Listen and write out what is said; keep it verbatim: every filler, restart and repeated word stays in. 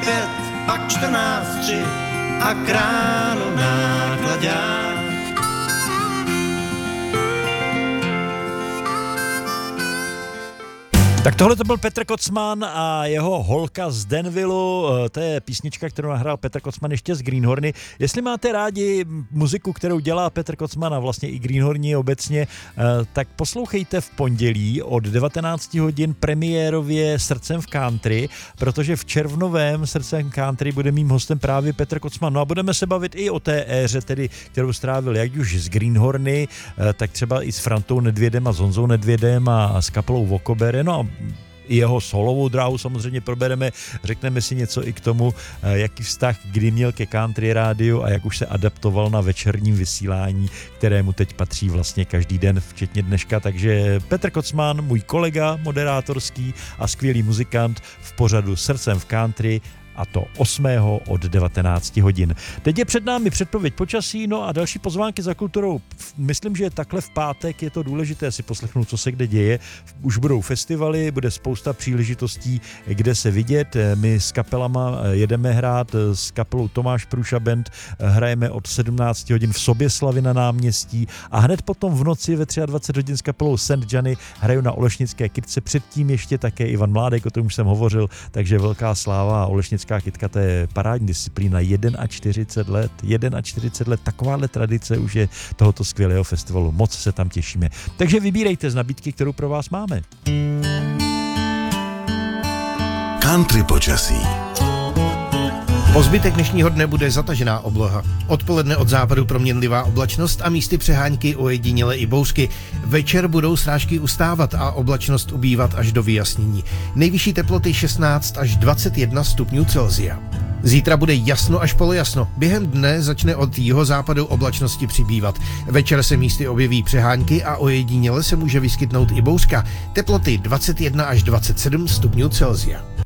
pět, pak čtrnáct tři a k ránu nákladák. Tak tohle to byl Petr Kocman a jeho Holka z Danvilleu, to je písnička, kterou nahrál Petr Kocman ještě z Greenhorny. Jestli máte rádi muziku, kterou dělá Petr Kocman a vlastně i Greenhorni obecně, tak poslouchejte v pondělí od devatenáct hodin premiérově Srdcem v country, protože v červnovém Srdcem country bude mým hostem právě Petr Kocman. No a budeme se bavit i o té éře, tedy, kterou strávil jak už z Greenhorny, tak třeba i s Frantou Nedvědem a s Honzou Nedvědem a s kapelou Vokobere. No a i jeho solovou dráhu samozřejmě probereme, řekneme si něco i k tomu, jaký vztah kdy měl ke country rádiu a jak už se adaptoval na večerním vysílání, kterému teď patří vlastně každý den, včetně dneška. Takže Petr Kocman, můj kolega moderátorský a skvělý muzikant v pořadu Srdcem v country, a to osmého od devatenáct hodin. Teď je před námi předpověď počasí, no a další pozvánky za kulturou. Myslím, že takhle v pátek je to důležité si poslechnout, co se kde děje. Už budou festivaly, bude spousta příležitostí, kde se vidět. My s kapelama jedeme hrát, s kapelou Tomáš Průša Band hrajeme od sedmnáct hodin v Soběslavi na náměstí a hned potom v noci ve dvacet tři hodin s kapelou Saint Johnny hraju na Olešnické kytce. Předtím ještě také Ivan Mládek, o tom už jsem hovořil, takže velká sláva a Olešnická kytka, to je parádní disciplína, čtyřicet jedna let, čtyřicet jedna let, takováhle tradice už je tohoto skvělého festivalu, moc se tam těšíme. Takže vybírejte z nabídky, kterou pro vás máme. Country počasí. Po zbytek dnešního dne bude zatažená obloha. Odpoledne od západu proměnlivá oblačnost a místy přehánky ojediněle i bouřky. Večer budou srážky ustávat a oblačnost ubývat až do vyjasnění. Nejvyšší teploty šestnáct až dvacet jedna stupňů Celsia. Zítra bude jasno až polojasno. Během dne začne od jihozápadu oblačnosti přibývat. Večer se místy objeví přehánky a ojediněle se může vyskytnout i bouřka. Teploty dvacet jedna až dvacet sedm stupňů Celsia.